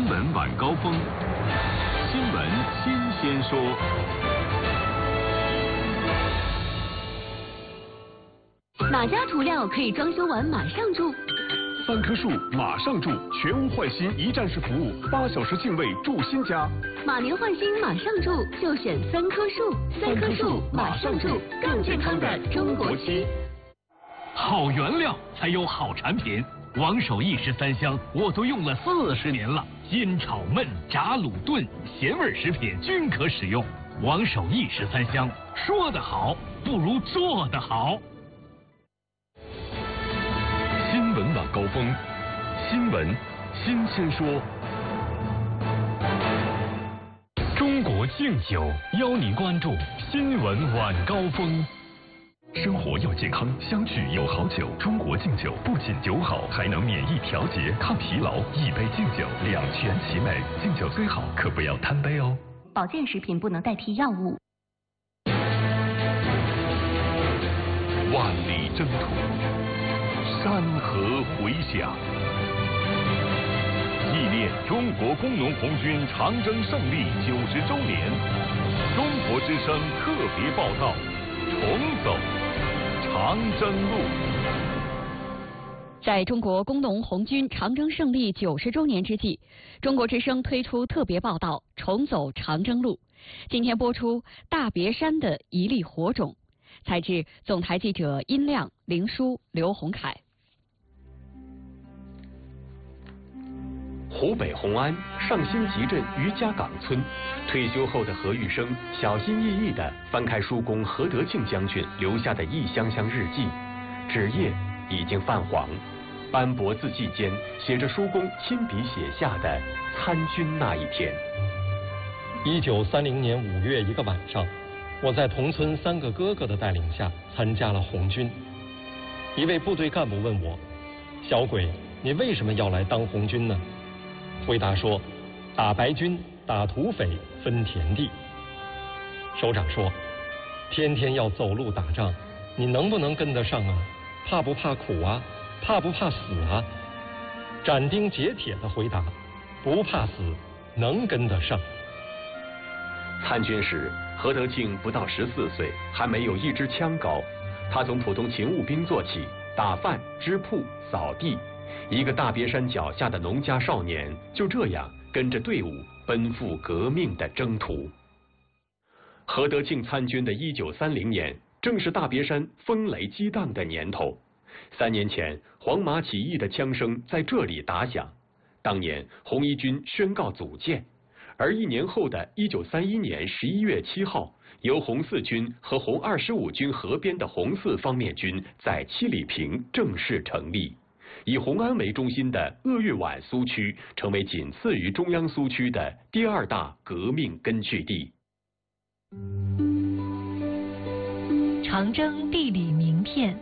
新闻晚高峰，新闻新鲜说。 哪家涂料可以装修完马上住 ？3棵树马上住，全屋换新一站式服务，8小时净位住新家。 马年换新马上住，就选3棵树。3棵树马上住，更健康的中国漆。 好原料才有好产品。王守义13香我都用了40年了，煎炒焖炸卤炖咸味食品均可使用。王守义13香，说得好不如做得好。 新闻晚高峰，新闻新鲜说。 中国敬酒邀您关注新闻晚高峰。 生活要健康，相聚有好酒。中国敬酒不仅酒好，还能免疫调节、抗疲劳。一杯敬酒，两全其美。敬酒最好，可不要贪杯哦。 保健食品不能代替药物。 万里征途，山河回响。 纪念中国工农红军长征胜利90周年，中国之声特别报道：重走长征路。 在中国工农红军长征胜利90周年之际，中国之声推出特别报道《重走长征路》。今天播出大别山的一粒火种，采自总台记者殷亮、林舒、刘洪凯。 湖北红安上新集镇余家岗村，退休后的何玉生小心翼翼地翻开叔公何德庆将军留下的一箱箱日记，纸页已经泛黄，斑驳字迹间写着叔公亲笔写下的参军那一天。 1930年5月一个晚上，我在同村3个哥哥的带领下参加了红军。一位部队干部问我：“小鬼，你为什么要来当红军呢？”回答说：“打白军，打土匪，分田地。”首长说：“天天要走路打仗，你能不能跟得上啊？怕不怕苦啊？怕不怕死啊？”斩钉截铁地回答：“不怕死，能跟得上。” 参军时，何德庆不到14岁，还没有一支枪高。他从普通勤务兵做起，打饭、织铺、扫地。一个大别山脚下的农家少年，就这样跟着队伍奔赴革命的征途。何德庆参军的1930年，正是大别山风雷激荡的年头。3年前，黄麻起义的枪声在这里打响。当年，红一军宣告组建，而1年后的1931年11月7号，由红四军和红25军合编的红四方面军在七里坪正式成立。以红安为中心的鄂豫皖苏区成为仅次于中央苏区的第2大革命根据地。 长征地理名片。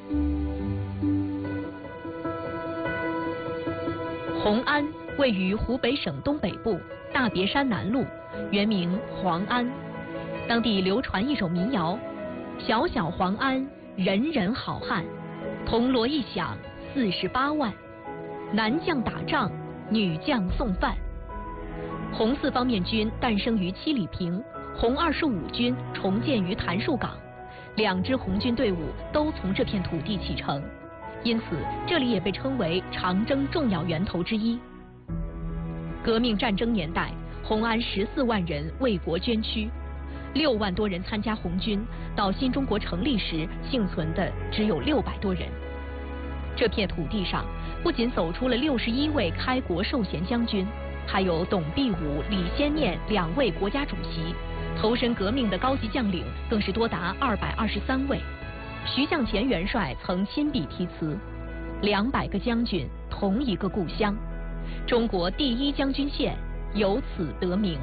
红安位于湖北省东北部大别山南麓，原名黄安。当地流传一首民谣：小小黄安，人人好汉，铜锣一响48万，男将打仗，女将送饭。红四方面军诞生于七里坪，红25军重建于谭树岗，2支红军队伍都从这片土地启程，因此这里也被称为长征重要源头之一。革命战争年代，红安14万人为国捐躯，6万多人参加红军，到新中国成立时幸存的只有600多人。这片土地上不仅走出了61位开国授衔将军，还有董必武、李先念2位国家主席，投身革命的高级将领更是多达223位。徐向前元帅曾亲笔题词：200个将军，同一个故乡，中国第1将军县由此得名。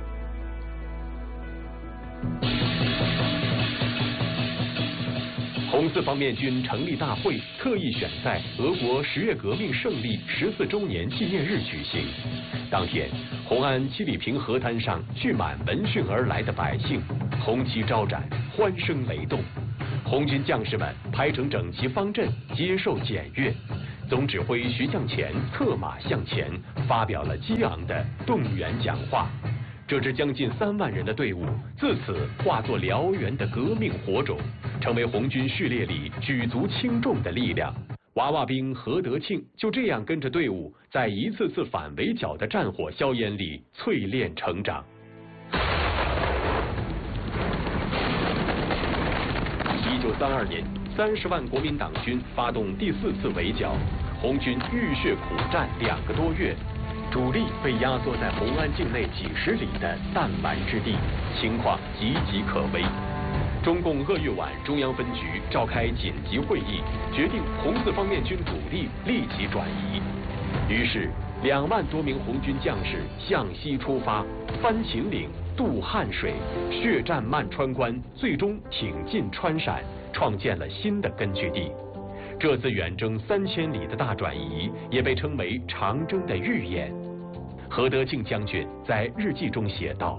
红四方面军成立大会特意选在俄国10月革命胜利14周年纪念日举行。当天，红安七里坪河滩上聚满闻讯而来的百姓，红旗招展，欢声雷动。红军将士们排成整齐方阵，接受检阅。 总指挥徐向前策马向前，发表了激昂的动员讲话。这支将近3万人的队伍，自此化作燎原的革命火种，成为红军序列里举足轻重的力量。娃娃兵何德庆就这样跟着队伍，在一次次反围剿的战火硝烟里淬炼成长。1932年，30万国民党军发动第4次围剿，红军浴血苦战2个多月，主力被压缩在红安境内几十里的弹丸之地，情况岌岌可危。中共鄂豫皖中央分局召开紧急会议，决定红四方面军主力立即转移。于是，2万多名红军将士向西出发，翻秦岭，渡汉水，血战漫川关，最终挺进川陕，创建了新的根据地。这次远征3000里的大转移，也被称为长征的预演。何德庆将军在日记中写道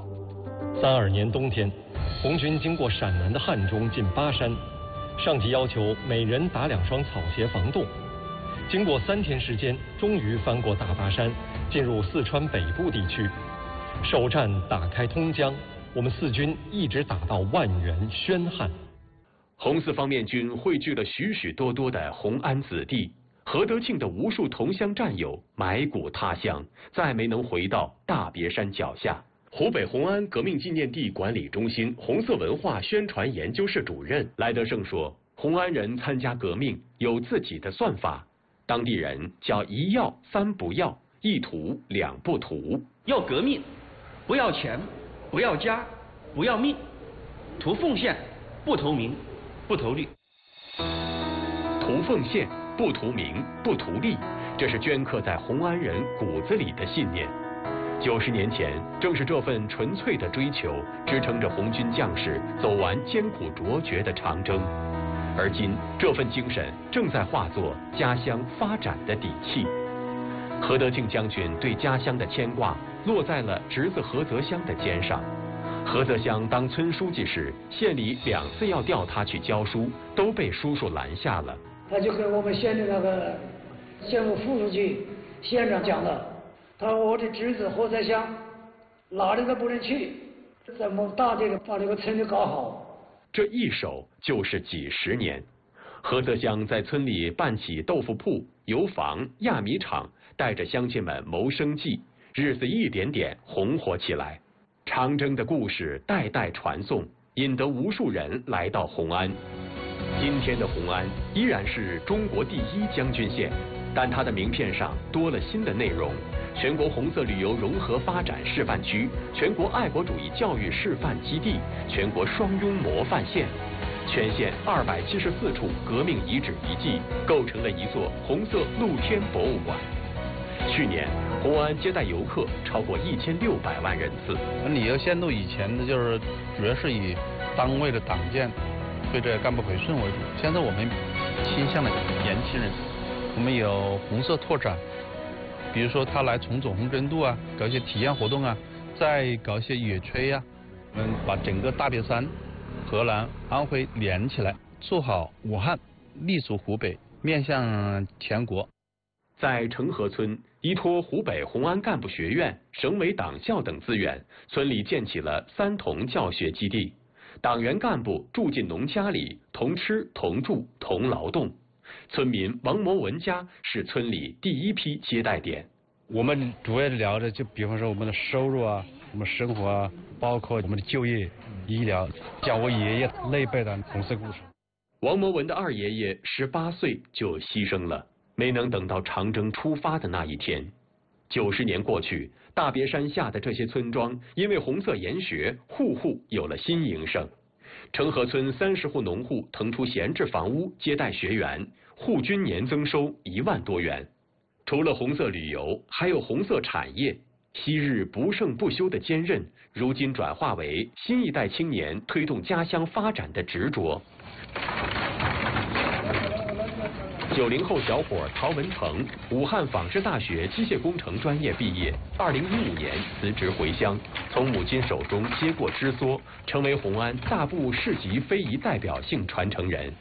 ：32年冬天，红军经过陕南的汉中进巴山，上级要求每人打2双草鞋防冻。经过3天时间，终于翻过大巴山，进入四川北部地区。首战打开通江，我们四军一直打到万源、宣汉。 红四方面军汇聚了许许多多的红安子弟，何德庆的无数同乡战友埋骨他乡，再没能回到大别山脚下。湖北红安革命纪念地管理中心红色文化宣传研究室主任来德胜说，红安人参加革命有自己的算法，当地人叫1要3不要，1图2不图。 要革命，不要钱，不要家，不要命，图奉献，不图名，不图利。 图奉献，不图名，不图利，这是镌刻在红安人骨子里的信念。90年前，正是这份纯粹的追求，支撑着红军将士走完艰苦卓绝的长征。而今，这份精神正在化作家乡发展的底气。何德庆将军对家乡的牵挂，落在了侄子何泽湘的肩上。何泽湘当村书记时，县里2次要调他去教书，都被叔叔拦下了。 他就跟我们县的那个县委副书记、县长讲了，他说我的侄子何泽湘哪里都不能去，怎么大力的把这个村里搞好。 这一守就是几10年。何泽湘在村里办起豆腐铺、油坊、压米厂，带着乡亲们谋生计，日子一点点红火起来。长征的故事代代传颂，引得无数人来到红安。今天的红安依然是中国第1将军县，但它的名片上多了新的内容：全国红色旅游融合发展示范区、全国爱国主义教育示范基地、全国双拥模范县。全县274处革命遗址遗迹，构成了一座红色露天博物馆。去年，红安接待游客超过1600万人次。 旅游线路以前的就是主要是以单位的党建或者干部培训为主，现在我们倾向了年轻人，我们有红色拓展，比如说他来重走红针渡啊，搞一些体验活动啊，再搞一些野炊啊，我们把整个大别山、河南、安徽连起来，做好武汉，立足湖北，面向全国。 在成河村，依托湖北红安干部学院、省委党校等资源，村里建起了3同教学基地。党员干部住进农家里，同吃同住同劳动。村民王某文家是村里第1批接待点。 我们主要聊的就比方说我们的收入啊，我们生活啊，包括我们的就业、医疗，讲我爷爷那一辈的红色故事。 王某文的2爷爷18岁就牺牲了，没能等到长征出发的那一天。90年过去，大别山下的这些村庄因为红色研学，户户有了新营生。成河村30户农户腾出闲置房屋接待学员，户均年增收1万多元。除了红色旅游，还有红色产业。昔日不胜不休的坚韧，如今转化为新一代青年推动家乡发展的执着。90后小伙陶文成，武汉纺织大学机械工程专业毕业，2015年辞职回乡，从母亲手中接过支梭，成为红安大部市级非遗代表性传承人。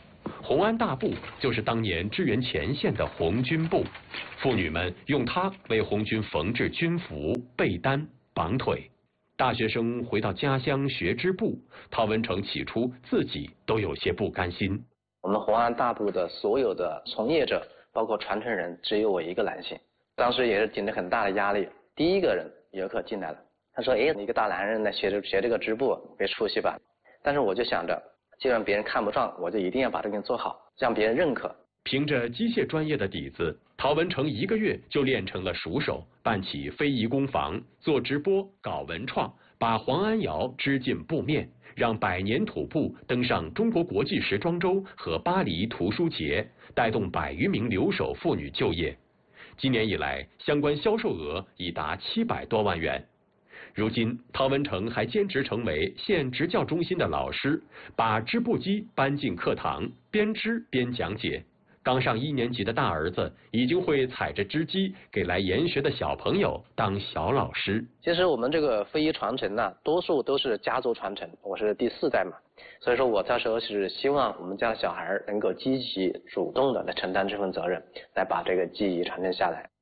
红安大布就是当年支援前线的红军布，妇女们用它为红军缝制军服、被单、绑腿。大学生回到家乡学织布，陶文成起初自己都有些不甘心。 我们红安大布的所有的从业者，包括传承人，只有我一个男性，当时也是顶着很大的压力。第一个人游客进来了，他说：“哎，你一个大男人来学这个织布，别出息吧。”但是我就想着，既然别人看不上，我就一定要把这个做好，让别人认可。 凭着机械专业的底子，陶文成1个月就练成了熟手，办起非遗工坊，做直播，搞文创，把黄安窑织进布面，让百年土布登上中国国际时装周和巴黎图书节，带动100余名留守妇女就业。今年以来，相关销售额已达700多万元。如今，陶文成还兼职成为县职教中心的老师，把织布机搬进课堂，边织边讲解。刚上1年级的大儿子已经会踩着织机给来研学的小朋友当小老师。 其实我们这个非遗传承呢，多数都是家族传承，我是第4代嘛，所以说我到时候是希望我们家的小孩能够积极主动的来承担这份责任，来把这个技艺传承下来。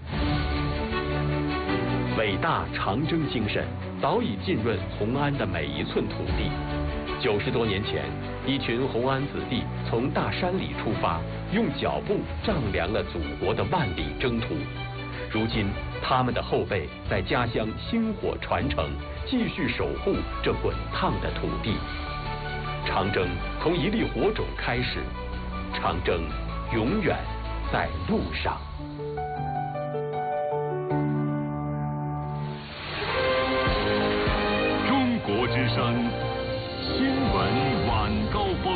伟大长征精神早已浸润红安的每一寸土地。90多年前，一群红安子弟从大山里出发，用脚步丈量了祖国的万里征途。如今，他们的后辈在家乡薪火传承，继续守护这滚烫的土地。长征从一粒火种开始，长征永远在路上。 中国之声新闻晚高峰。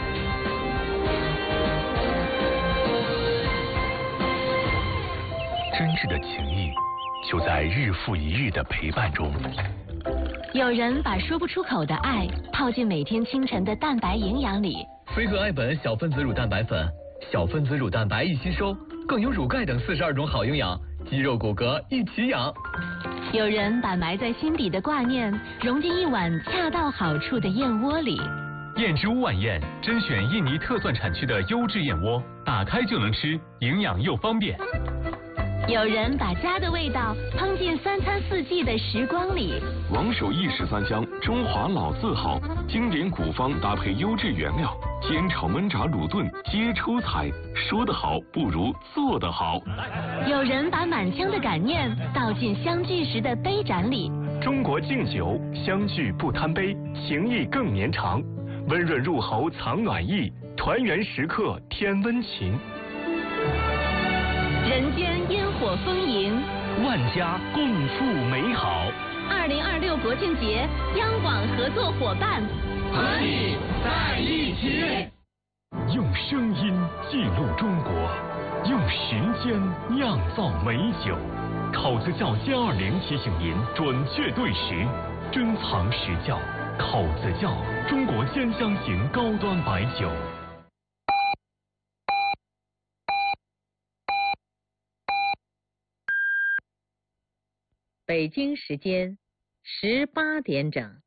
真挚的情谊就在日复一日的陪伴中。 有人把说不出口的爱泡进每天清晨的蛋白营养里。 飞鹤爱本小分子乳蛋白粉，小分子乳蛋白一吸收，更有乳钙等42种好营养，肌肉骨骼一起养。 有人把埋在心底的挂念融进一碗恰到好处的燕窝里。 燕之屋晚宴甄选印尼特蒜产区的优质燕窝，打开就能吃，营养又方便。 有人把家的味道烹进3餐4季的时光里。 王守义13香，中华老字号，经典古方搭配优质原料，煎炒焖炸卤炖皆出彩。说得好不如做得好。 有人把满腔的感念倒进相聚时的杯盏里。 中国敬酒，相聚不贪杯，情谊更绵长。温润入喉藏暖意，团圆时刻添温情。 人间烟火丰盈， 万家共赴美好。 2026国庆节，央广合作伙伴和你在一起。 用声音记录中国，用时间酿造美酒。口子窖歼20提醒您准确对时，珍藏实窖。口子窖，中国兼香型高端白酒。 北京时间18点整。